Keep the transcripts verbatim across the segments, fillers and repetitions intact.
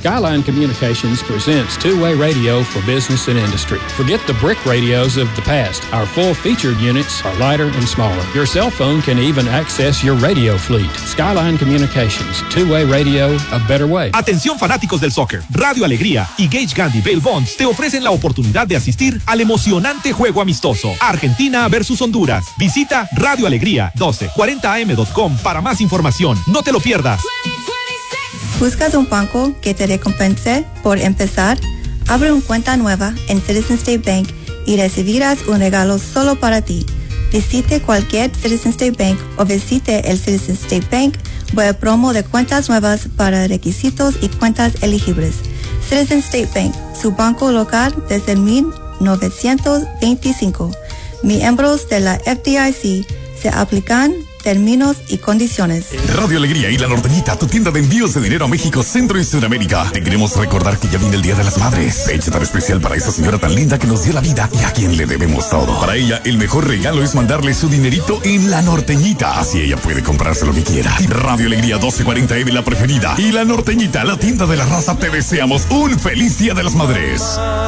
Skyline Communications presents two-way radio for business and industry. Forget the brick radios of the past. Our full-featured units are lighter and smaller. Your cell phone can even access your radio fleet. Skyline Communications, two-way radio, a better way. Atención fanáticos del soccer. Radio Alegría y Gage Gandhi Bail Bonds te ofrecen la oportunidad de asistir al emocionante juego amistoso Argentina versus Honduras. Visita radio alegría doce cuarenta a m punto com para más información. No te lo pierdas. ¿Buscas un banco que te recompense por empezar? Abre una cuenta nueva en Citizen State Bank y recibirás un regalo solo para ti. Visite cualquier Citizen State Bank o visite el Citizen State Bank web promo de cuentas nuevas para requisitos y cuentas elegibles. Citizen State Bank, su banco local desde mil novecientos veinticinco. Miembros de la F D I C. Se aplican términos y condiciones. Radio Alegría y La Norteñita, tu tienda de envíos de dinero a México, Centro y Sudamérica. Te queremos recordar que ya viene el Día de las Madres. Fecha tan especial para esa señora tan linda que nos dio la vida y a quien le debemos todo. Para ella, el mejor regalo es mandarle su dinerito en La Norteñita. Así ella puede comprarse lo que quiera. Radio Alegría doce cuarenta M, la preferida. Y La Norteñita, la tienda de la raza, te deseamos un feliz Día de las Madres.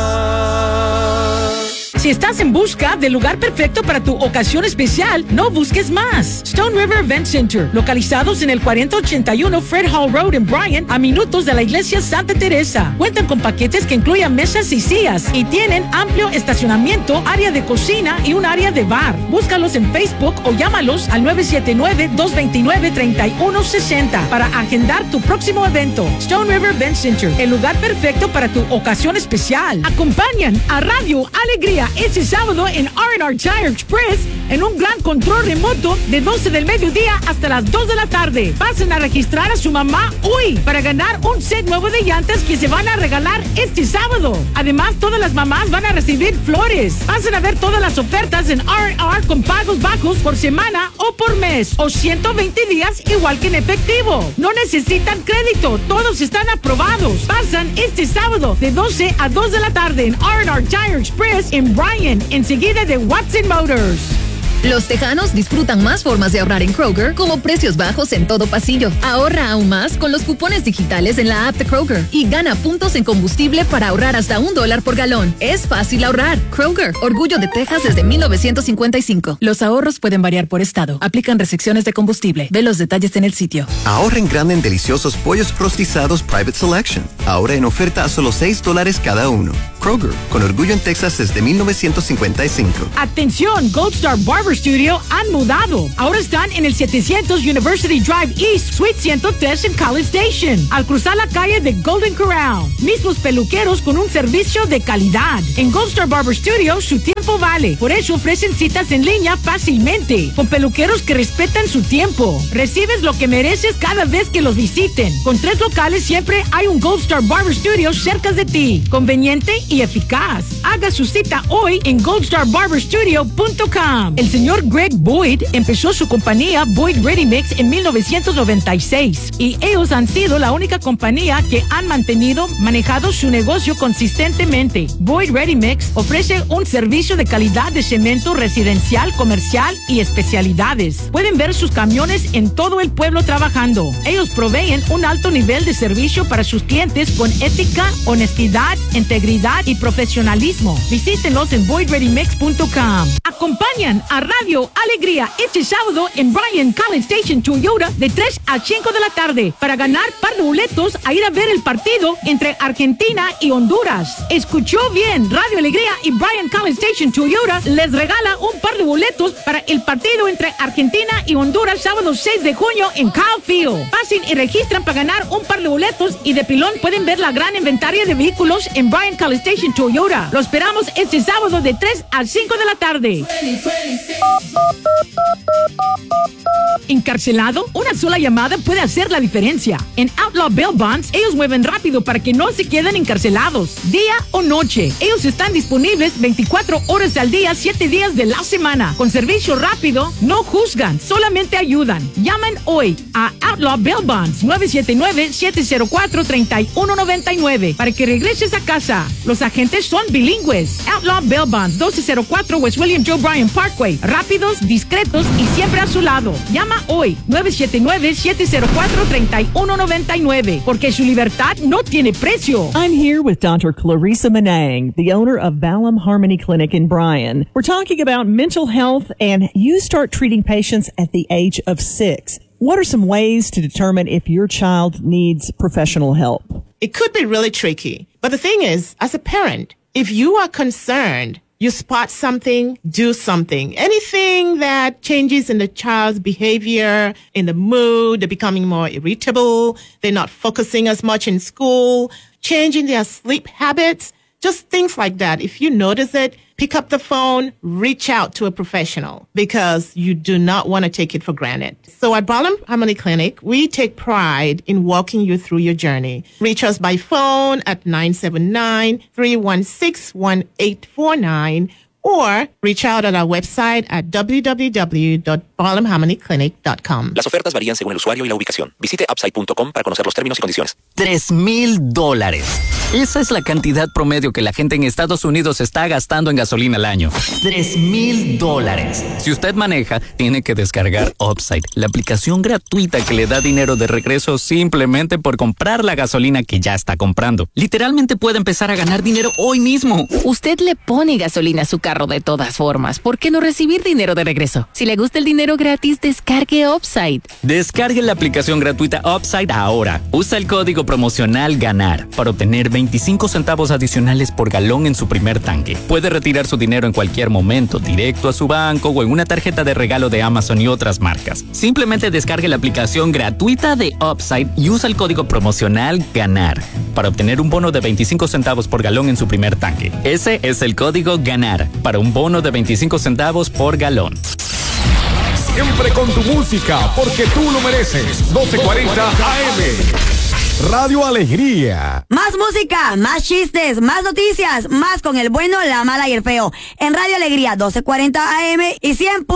Si estás en busca del lugar perfecto para tu ocasión especial, no busques más. Stone River Event Center, localizados en el cuarenta ochenta y uno Fred Hall Road en Bryan, a minutos de la iglesia Santa Teresa. Cuentan con paquetes que incluyen mesas y sillas y tienen amplio estacionamiento, área de cocina y un área de bar. Búscalos en Facebook o llámalos al nueve siete nueve, dos dos nueve, tres uno seis cero para agendar tu próximo evento. Stone River Event Center, el lugar perfecto para tu ocasión especial. Acompañan a Radio Alegría este sábado en R and R Tire Express en un gran control remoto de doce del mediodía hasta las dos de la tarde. Pasen a registrar a su mamá hoy para ganar un set nuevo de llantas que se van a regalar este sábado. Además, todas las mamás van a recibir flores. Pasen a ver todas las ofertas en R and R con pagos bajos por semana o por mes o ciento veinte días igual que en efectivo. No necesitan crédito, todos están aprobados. Pasan este sábado de doce a dos de la tarde en R and R Tire Express en Bryan, enseguida de Watson Motors. Los tejanos disfrutan más formas de ahorrar en Kroger, como precios bajos en todo pasillo. Ahorra aún más con los cupones digitales en la app de Kroger y gana puntos en combustible para ahorrar hasta un dólar por galón. Es fácil ahorrar. Kroger, orgullo de Texas desde mil novecientos cincuenta y cinco. Los ahorros pueden variar por estado. Aplican restricciones de combustible. Ve los detalles en el sitio. Ahorra en grande en deliciosos pollos rostizados Private Selection. Ahora en oferta a solo seis dólares cada uno. Kroger, con orgullo en Texas desde mil novecientos cincuenta y cinco. Atención, Gold Star Barber Studio han mudado. Ahora están en el setecientos University Drive East, Suite ciento tres en College Station, al cruzar la calle de Golden Corral. Mismos peluqueros con un servicio de calidad. En Gold Star Barber Studio, su tiempo vale. Por eso ofrecen citas en línea fácilmente, con peluqueros que respetan su tiempo. Recibes lo que mereces cada vez que los visiten. Con tres locales siempre hay un Gold Star Barber Studio cerca de ti. Conveniente y eficaz. Haga su cita hoy en gold star barber studio punto com. El señor Greg Boyd empezó su compañía Boyd Ready Mix en mil novecientos noventa y seis y ellos han sido la única compañía que han mantenido, manejado su negocio consistentemente. Boyd Ready Mix ofrece un servicio de calidad de cemento residencial, comercial y especialidades. Pueden ver sus camiones en todo el pueblo trabajando. Ellos proveen un alto nivel de servicio para sus clientes con ética, honestidad, integridad y profesionalismo. Visítenlos en boyd ready mix punto com. Acompañan a Radio Alegría este sábado en Bryan College Station Toyota de tres a cinco de la tarde para ganar par de boletos a ir a ver el partido entre Argentina y Honduras. Escuchó bien, Radio Alegría y Bryan College Station Toyota les regala un par de boletos para el partido entre Argentina y Honduras sábado seis de junio en Kyle Field. Pasen y registran para ganar un par de boletos y de pilón pueden ver la gran inventaria de vehículos en Bryan College Station Toyota. Lo esperamos este sábado de tres a cinco de la tarde. ¿Encarcelado? Una sola llamada puede hacer la diferencia. En Outlaw Bail Bonds, ellos mueven rápido para que no se queden encarcelados, día o noche. Ellos están disponibles veinticuatro horas al día, siete días de la semana. Con servicio rápido, no juzgan, solamente ayudan. Llamen hoy a Outlaw Bail Bonds nueve siete nueve, siete cero cuatro, tres uno nueve nueve para que regreses a casa. Los agentes son bilingües. Outlaw Bail Bonds doce cero cuatro West William Joe Bryan Parkway. Rápidos, discretos y siempre a su lado. Llama hoy nueve siete nueve, siete cero cuatro, tres uno nueve nueve porque su libertad no tiene precio. I'm here with Doctor Clarissa Manang, the owner of Balam Harmony Clinic in Bryan. We're talking about mental health, and you start treating patients at the age of six. What are some ways to determine if your child needs professional help? It could be really tricky. But the thing is, as a parent, if you are concerned, you spot something, do something. Anything that changes in the child's behavior, in the mood, they're becoming more irritable, they're not focusing as much in school, changing their sleep habits, just things like that. If you notice it, pick up the phone, reach out to a professional because you do not want to take it for granted. So at Balam Harmony Clinic, we take pride in walking you through your journey. Reach us by phone at nine seven nine, three one six, one eight four nine or reach out at our website at w w w dot balam harmony clinic dot com. Las ofertas varían según el usuario y la ubicación. Visite upside punto com para conocer los términos y condiciones. Tres mil dólares. Esa es la cantidad promedio que la gente en Estados Unidos está gastando en gasolina al año. Tres mil dólares. Si usted maneja, tiene que descargar Upside, la aplicación gratuita que le da dinero de regreso simplemente por comprar la gasolina que ya está comprando. Literalmente puede empezar a ganar dinero hoy mismo. Usted le pone gasolina a su carro de todas formas. ¿Por qué no recibir dinero de regreso? Si le gusta el dinero gratis, descargue Upside. Descargue la aplicación gratuita Upside ahora. Usa el código promocional GANAR para obtener veinticinco centavos adicionales por galón en su primer tanque. Puede retirar su dinero en cualquier momento, directo a su banco o en una tarjeta de regalo de Amazon y otras marcas. Simplemente descargue la aplicación gratuita de Upside y usa el código promocional GANAR para obtener un bono de veinticinco centavos por galón en su primer tanque. Ese es el código GANAR para un bono de veinticinco centavos por galón. Siempre con tu música, porque tú lo mereces. doce cuarenta A M. Radio Alegría. Más música, más chistes, más noticias, más con el bueno, la mala y el feo. En Radio Alegría doce cuarenta A M y cien.